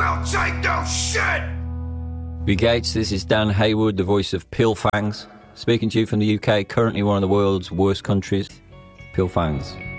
will take no shit! B. Gates, this is Dan Haywood, the voice of Pilfangs, speaking to you from the UK, currently one of the world's worst countries. Pilfangs.